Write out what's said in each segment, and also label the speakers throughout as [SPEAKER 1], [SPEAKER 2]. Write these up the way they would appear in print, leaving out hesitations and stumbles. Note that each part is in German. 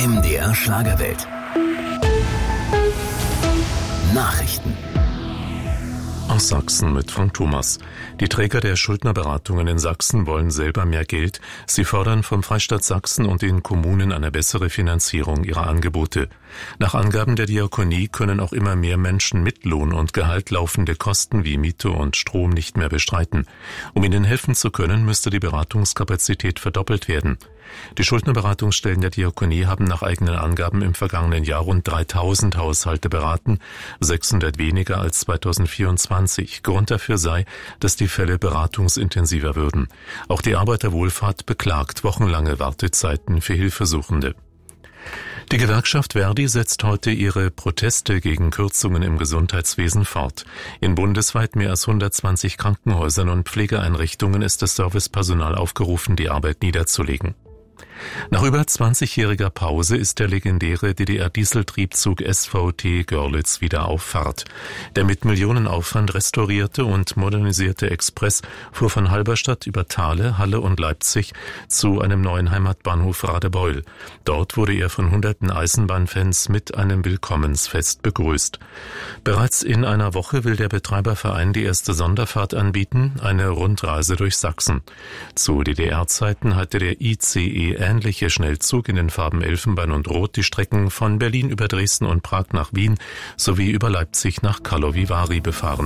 [SPEAKER 1] MDR Schlagerwelt. Nachrichten.
[SPEAKER 2] Aus Sachsen mit Frank Thomas. Die Träger der Schuldnerberatungen in Sachsen wollen selber mehr Geld. Sie fordern vom Freistaat Sachsen und den Kommunen eine bessere Finanzierung ihrer Angebote. Nach Angaben der Diakonie können auch immer mehr Menschen mit Lohn und Gehalt laufende Kosten wie Miete und Strom nicht mehr bestreiten. Um ihnen helfen zu können, müsste die Beratungskapazität verdoppelt werden. Die Schuldnerberatungsstellen der Diakonie haben nach eigenen Angaben im vergangenen Jahr rund 3000 Haushalte beraten, 600 weniger als 2024. Grund dafür sei, dass die Fälle beratungsintensiver würden. Auch die Arbeiterwohlfahrt beklagt wochenlange Wartezeiten für Hilfesuchende. Die Gewerkschaft Verdi setzt heute ihre Proteste gegen Kürzungen im Gesundheitswesen fort. In bundesweit mehr als 120 Krankenhäusern und Pflegeeinrichtungen ist das Servicepersonal aufgerufen, die Arbeit niederzulegen. Nach über 20-jähriger Pause ist der legendäre DDR-Dieseltriebzug SVT Görlitz wieder auf Fahrt. Der mit Millionenaufwand restaurierte und modernisierte Express fuhr von Halberstadt über Thale, Halle und Leipzig zu einem neuen Heimatbahnhof Radebeul. Dort wurde er von hunderten Eisenbahnfans mit einem Willkommensfest begrüßt. Bereits in einer Woche will der Betreiberverein die erste Sonderfahrt anbieten, eine Rundreise durch Sachsen. Zu DDR-Zeiten hatte der ICE ähnliche Schnellzug in den Farben Elfenbein und Rot die Strecken von Berlin über Dresden und Prag nach Wien sowie über Leipzig nach Karlovy Vary befahren.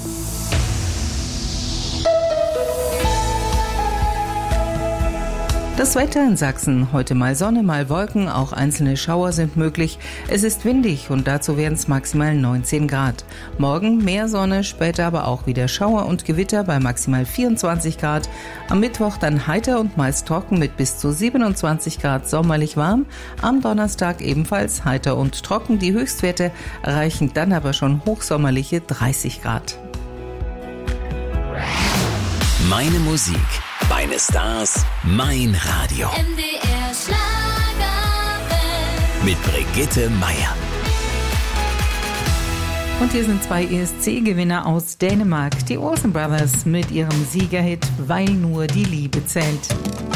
[SPEAKER 3] Das Wetter in Sachsen. Heute mal Sonne, mal Wolken, auch einzelne Schauer sind möglich. Es ist windig und dazu werden es maximal 19 Grad. Morgen mehr Sonne, später aber auch wieder Schauer und Gewitter bei maximal 24 Grad. Am Mittwoch dann heiter und meist trocken mit bis zu 27 Grad sommerlich warm. Am Donnerstag ebenfalls heiter und trocken. Die Höchstwerte erreichen dann aber schon hochsommerliche 30 Grad.
[SPEAKER 1] Meine Musik, meine Stars, mein Radio.
[SPEAKER 4] MDR Schlagerwelt.
[SPEAKER 1] Mit Brigitte Meier.
[SPEAKER 3] Und hier sind zwei ESC-Gewinner aus Dänemark, die Olsen Brothers mit ihrem Siegerhit Weil nur die Liebe zählt.